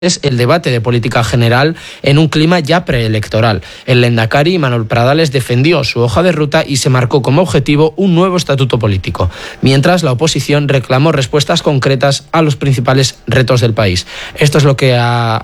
es el debate de política general en un clima ya preelectoral. El lehendakari Manuel Pradales defendió su hoja de ruta y se marcó como objetivo un nuevo estatuto político, mientras la oposición reclamó respuestas concretas a los principales retos del país. Esto es lo que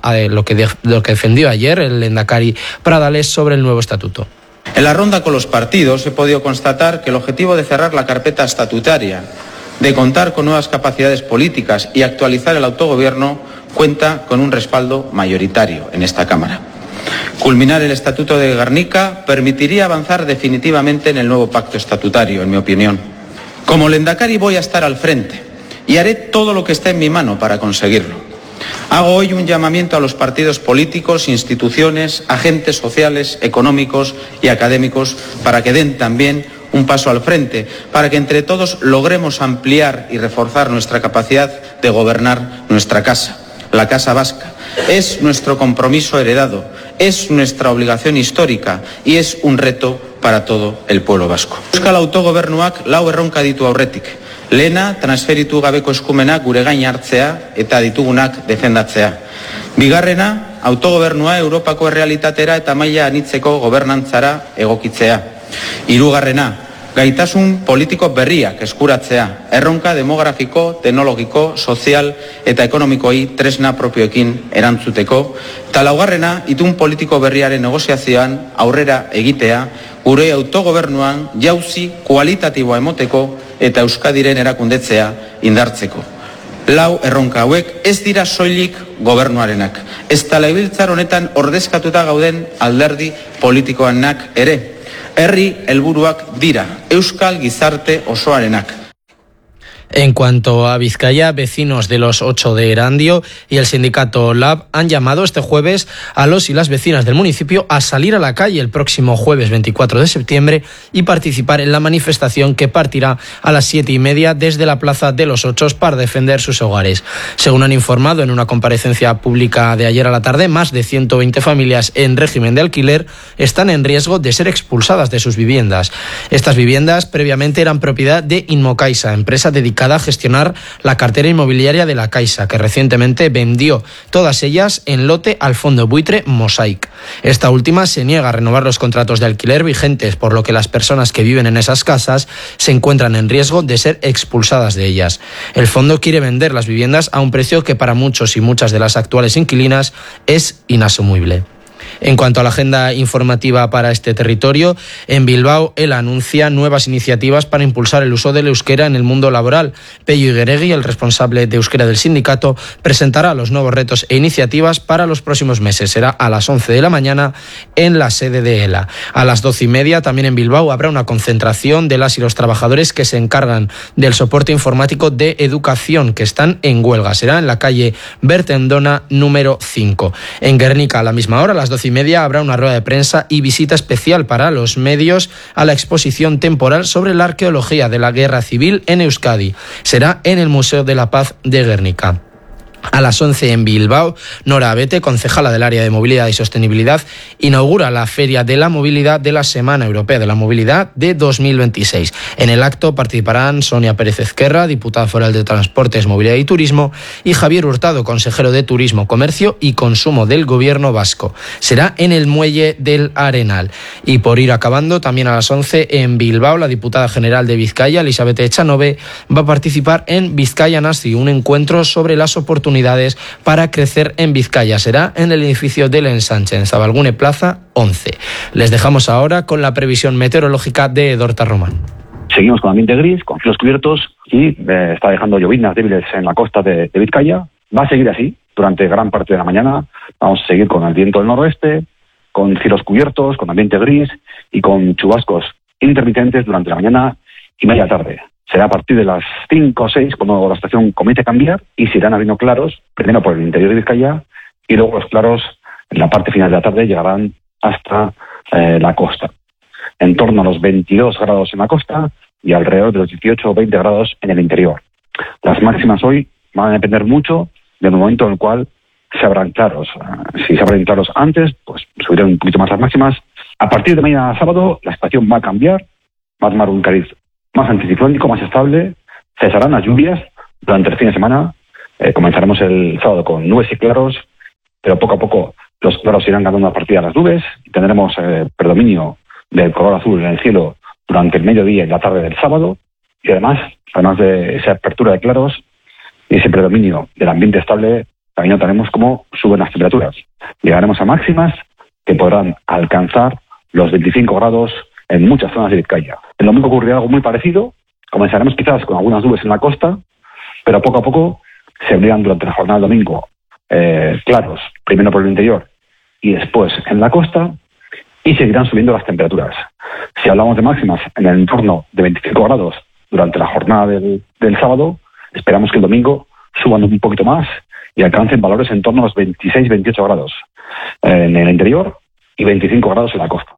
defendió ayer el lehendakari Pradales sobre el nuevo estatuto. En la ronda con los partidos he podido constatar que el objetivo de cerrar la carpeta estatutaria, de contar con nuevas capacidades políticas y actualizar el autogobierno cuenta con un respaldo mayoritario en esta Cámara. Culminar el Estatuto de Gernika permitiría avanzar definitivamente en el nuevo pacto estatutario, en mi opinión. Como lehendakari voy a estar al frente y haré todo lo que esté en mi mano para conseguirlo. Hago hoy un llamamiento a los partidos políticos, instituciones, agentes sociales, económicos y académicos para que den también un paso al frente, para que entre todos logremos ampliar y reforzar nuestra capacidad de gobernar nuestra casa, la Casa Vasca. Es nuestro compromiso heredado, es nuestra obligación histórica y es un reto para todo el pueblo vasco. Euskal autogobernuak lau erronka ditu aurretik. Lehena, transferitu gabeko eskumenak gure gain hartzea eta ditugunak defendatzea. Bigarrena, autogobernua Europako errealitatera eta maila anitzeko gobernantzara egokitzea. Hirugarrena, gaitasun politiko berriak eskuratzea, erronka demografiko, teknologiko, sozial eta ekonomikoi tresna propioekin erantzuteko, eta laugarrena, itun politiko berriaren negoziazioan aurrera egitea, gure autogobernuan jauzi kualitatiboa emoteko eta Euskadiren erakundetzea indartzeko. Lau erronka hauek ez dira soilik gobernuarenak, ezta legebiltzar honetan ordezkatuta gauden alderdi politikoanak ere. Herri helburuak dira, euskal gizarte osoarenak. En cuanto a Vizcaya, vecinos de los 8 de Erandio y el sindicato LAB han llamado este jueves a los y las vecinas del municipio a salir a la calle el próximo jueves 24 de septiembre y participar en la manifestación que partirá a las 7:30 desde la Plaza de los Ochos para defender sus hogares. Según han informado en una comparecencia pública de ayer a la tarde, más de 120 familias en régimen de alquiler están en riesgo de ser expulsadas de sus viviendas. Estas viviendas previamente eran propiedad de Inmocaisa, empresa dedicada a gestionar la cartera inmobiliaria de la Caixa, que recientemente vendió todas ellas en lote al fondo buitre Mosaic. Esta última se niega a renovar los contratos de alquiler vigentes, por lo que las personas que viven en esas casas se encuentran en riesgo de ser expulsadas de ellas. El fondo quiere vender las viviendas a un precio que para muchos y muchas de las actuales inquilinas es inasumible. En cuanto a la agenda informativa para este territorio, en Bilbao EL anuncia nuevas iniciativas para impulsar el uso del euskera en el mundo laboral. Pello Igueregui, el responsable de euskera del sindicato, presentará los nuevos retos e iniciativas para los próximos meses. Será a las 11 de la mañana en la sede de ELA. A las 12:30 también en Bilbao habrá una concentración de las y los trabajadores que se encargan del soporte informático de educación, que están en huelga. Será en la calle Bertendona número 5. En Gernika a la misma hora, a las 12:30, habrá una rueda de prensa y visita especial para los medios a la exposición temporal sobre la arqueología de la Guerra Civil en Euskadi. Será en el Museo de la Paz de Gernika. A las 11 en Bilbao, Nora Abete, concejala del área de movilidad y sostenibilidad, inaugura la Feria de la Movilidad de la Semana Europea de la Movilidad de 2026. En el acto participarán Sonia Pérez Ezquerra, diputada foral de Transportes, Movilidad y Turismo, y Javier Hurtado, consejero de Turismo, Comercio y Consumo del Gobierno vasco. Será en el Muelle del Arenal. Y por ir acabando, también a las 11 en Bilbao, la diputada general de Vizcaya, Elizabeth Echanove, va a participar en Vizcaya Nasi, un encuentro sobre las oportunidades para crecer en Vizcaya. Será en el edificio del Ensanche, en Zabalgune Plaza 11. Les dejamos ahora con la previsión meteorológica de Edorta Román. Seguimos con ambiente gris, con cielos cubiertos y está dejando lloviznas débiles en la costa de Vizcaya. Va a seguir así durante gran parte de la mañana. Vamos a seguir con el viento del noroeste, con cielos cubiertos, con ambiente gris y con chubascos intermitentes durante la mañana y media tarde. Será a partir de las 5 o 6 cuando la estación comience a cambiar y se irán abriendo claros, primero por el interior de Vizcaya y luego los claros en la parte final de la tarde llegarán hasta la costa. En torno a los 22 grados en la costa y alrededor de los 18 o 20 grados en el interior. Las máximas hoy van a depender mucho del momento en el cual se abran claros. Si se abren claros antes, pues subirán un poquito más las máximas. A partir de mañana sábado la estación va a cambiar, va a tomar un cariz más anticiclónico, más estable, cesarán las lluvias durante el fin de semana. Comenzaremos el sábado con nubes y claros pero poco a poco los claros irán ganando una partida a las nubes y tendremos predominio del color azul en el cielo durante el mediodía y la tarde del sábado. Y además de esa apertura de claros y ese predominio del ambiente estable, también notaremos cómo suben las temperaturas. Llegaremos a máximas que podrán alcanzar los 25 grados en muchas zonas de Vizcaya. El domingo ocurrirá algo muy parecido. Comenzaremos quizás con algunas nubes en la costa, pero poco a poco se abrirán durante la jornada del domingo claros, primero por el interior y después en la costa, y seguirán subiendo las temperaturas. Si hablamos de máximas en el entorno de 25 grados durante la jornada del sábado, esperamos que el domingo suban un poquito más y alcancen valores en torno a los 26-28 grados en el interior y 25 grados en la costa.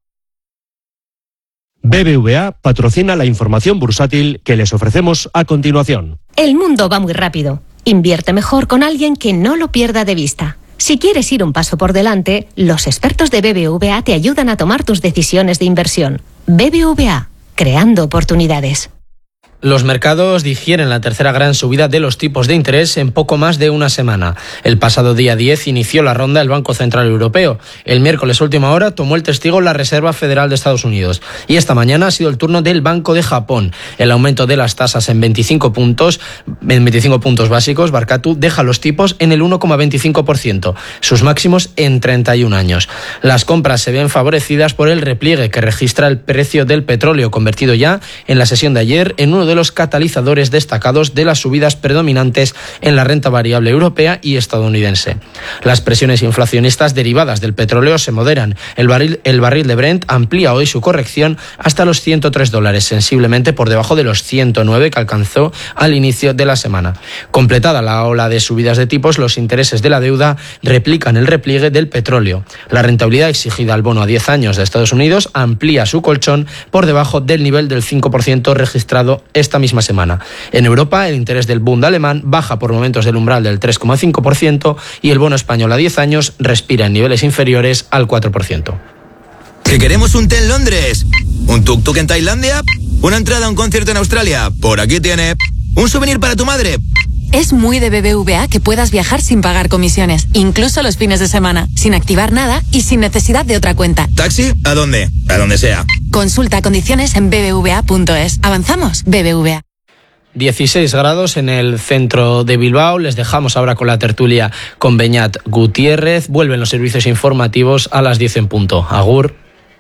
BBVA patrocina la información bursátil que les ofrecemos a continuación. El mundo va muy rápido. Invierte mejor con alguien que no lo pierda de vista. Si quieres ir un paso por delante, los expertos de BBVA te ayudan a tomar tus decisiones de inversión. BBVA, creando oportunidades. Los mercados digieren la tercera gran subida de los tipos de interés en poco más de una semana. El pasado día 10 inició la ronda del Banco Central Europeo. El miércoles a última hora tomó el testigo la Reserva Federal de Estados Unidos. Y esta mañana ha sido el turno del Banco de Japón. El aumento de las tasas en 25 puntos básicos, Barkatu, deja los tipos en el 1,25%, sus máximos en 31 años. Las compras se ven favorecidas por el repliegue que registra el precio del petróleo, convertido ya en la sesión de ayer en uno de los catalizadores destacados de las subidas predominantes en la renta variable europea y estadounidense. Las presiones inflacionistas derivadas del petróleo se moderan. El barril de Brent amplía hoy su corrección hasta los $103, sensiblemente por debajo de los 109 que alcanzó al inicio de la semana. Completada la ola de subidas de tipos, los intereses de la deuda replican el repliegue del petróleo. La rentabilidad exigida al bono a 10 años de Estados Unidos amplía su colchón por debajo del nivel del 5% registrado esta misma semana. En Europa, el interés del Bund alemán baja por momentos del umbral del 3,5% y el bono español a 10 años respira en niveles inferiores al 4%. ¿Que queremos un té en Londres? ¿Un tuk-tuk en Tailandia? ¿Una entrada a un concierto en Australia? Por aquí tiene. ¿Un souvenir para tu madre? Es muy de BBVA que puedas viajar sin pagar comisiones, incluso los fines de semana, sin activar nada y sin necesidad de otra cuenta. ¿Taxi? ¿A dónde? A donde sea. Consulta condiciones en bbva.es. ¿Avanzamos? BBVA. 16 grados en el centro de Bilbao. Les dejamos ahora con la tertulia con Beñat Gutiérrez. Vuelven los servicios informativos a las 10 en punto. Agur.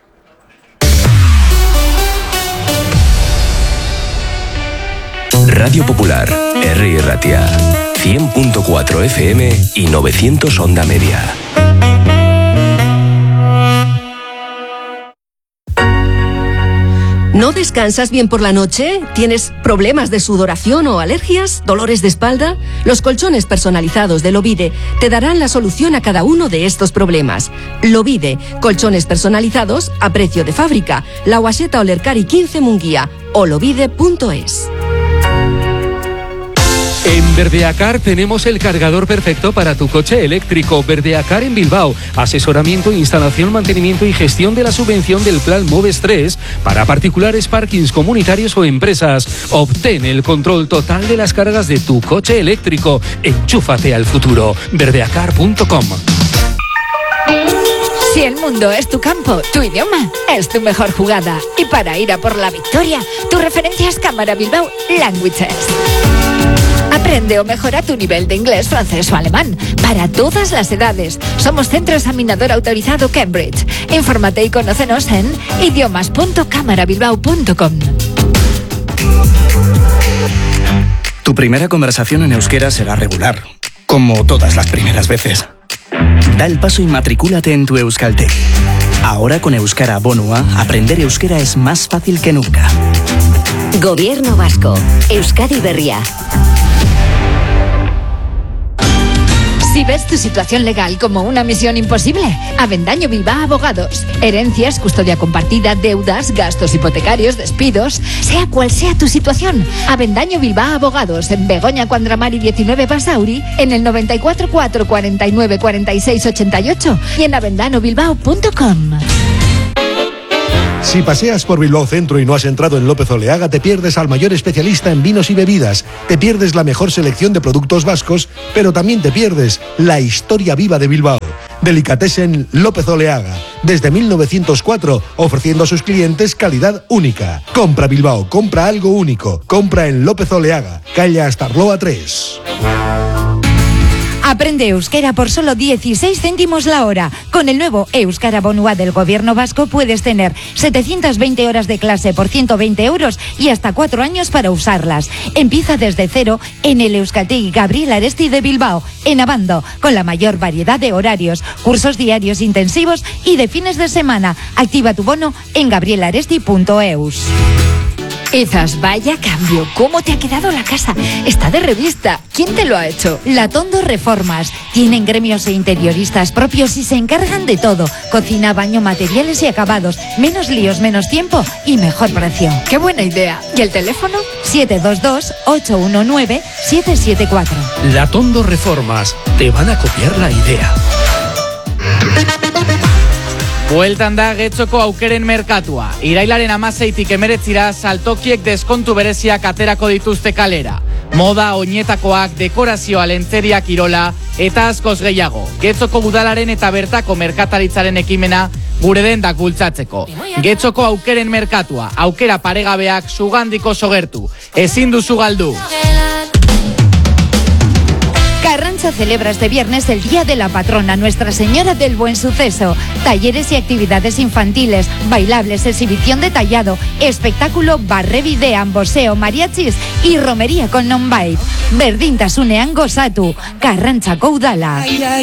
Radio Popular, R. Ratia, 100.4 FM y 900 onda media. ¿No descansas bien por la noche? ¿Tienes problemas de sudoración o alergias? ¿Dolores de espalda? Los colchones personalizados de Lovide te darán la solución a cada uno de estos problemas. Lovide, colchones personalizados a precio de fábrica. La Guaseta Olercari 15 Munguía o lovide.es. En Verdeacar tenemos el cargador perfecto para tu coche eléctrico. Verdeacar en Bilbao. Asesoramiento, instalación, mantenimiento y gestión de la subvención del Plan Moves 3 para particulares, parkings comunitarios o empresas. Obtén el control total de las cargas de tu coche eléctrico. Enchúfate al futuro. Verdeacar.com. Si el mundo es tu campo, tu idioma es tu mejor jugada. Y para ir a por la victoria, tu referencia es Cámara Bilbao Languages. Aprende o mejora tu nivel de inglés, francés o alemán para todas las edades. Somos centro examinador autorizado Cambridge. Infórmate y conócenos en idiomas.camarabilbao.com. Tu primera conversación en euskera será regular, como todas las primeras veces. Da el paso y matricúlate en tu Euskaltegi. Ahora con Euskara Bonua, aprender euskera es más fácil que nunca. Gobierno Vasco. Euskadi Berria. Si ves tu situación legal como una misión imposible, Avendaño Bilbao Abogados. Herencias, custodia compartida, deudas, gastos hipotecarios, despidos, sea cual sea tu situación. Avendaño Bilbao Abogados en Begoña Cuandramari 19 Basauri, en el 94 4 49 46 88 y en avendanobilbao.com. Si paseas por Bilbao Centro y no has entrado en López Oleaga, te pierdes al mayor especialista en vinos y bebidas, te pierdes la mejor selección de productos vascos, pero también te pierdes la historia viva de Bilbao. Delicatessen López Oleaga. Desde 1904, ofreciendo a sus clientes calidad única. Compra Bilbao, compra algo único. Compra en López Oleaga, calle Astarloa 3. Aprende euskera por solo 16 céntimos la hora. Con el nuevo Euskara Bonua del Gobierno Vasco puedes tener 720 horas de clase por 120 euros y hasta 4 años para usarlas. Empieza desde cero en el Euskaltegi Gabriel Aresti de Bilbao, en Abando, con la mayor variedad de horarios, cursos diarios intensivos y de fines de semana. Activa tu bono en gabrielaresti.eus. Izas, vaya cambio. ¿Cómo te ha quedado la casa? Está de revista. ¿Quién te lo ha hecho? Latondo Reformas. Tienen gremios e interioristas propios y se encargan de todo. Cocina, baño, materiales y acabados. Menos líos, menos tiempo y mejor precio. ¡Qué buena idea! ¿Y el teléfono? 722-819-774. Latondo Reformas. Te van a copiar la idea. Bueltan da Getxoko aukeren merkatua. Irailaren 16tik 19 saltokiek deskontu bereziak aterako dituzte kalera. Moda, oinetakoak, dekorazioa, lentzeria, kirola eta askoz gehiago. Getxoko udalaren eta bertako merkataritzaren ekimena gure dendak bultzatzeko. Getxoko aukeren merkatua, aukera paregabeak sugandiko sogertu. Ezin duzu galdu. Carranza celebra este viernes el Día de la Patrona, Nuestra Señora del Buen Suceso. Talleres y actividades infantiles, bailables, exhibición de tallado, espectáculo barrebidean, boseo, mariachis y romería con non-bait. Berdintasunean gozatu, Carrantzako udala.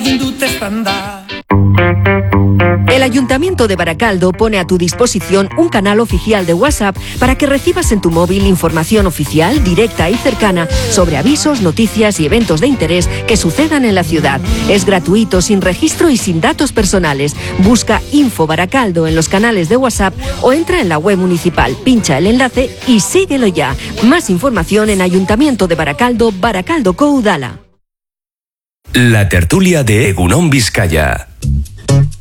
El Ayuntamiento de Baracaldo pone a tu disposición un canal oficial de WhatsApp para que recibas en tu móvil información oficial, directa y cercana sobre avisos, noticias y eventos de interés que sucedan en la ciudad. Es gratuito, sin registro y sin datos personales. Busca Info Baracaldo en los canales de WhatsApp o entra en la web municipal, pincha el enlace y síguelo ya. Más información en Ayuntamiento de Baracaldo, Baracaldoko Udala. La tertulia de Egunon Vizcaya.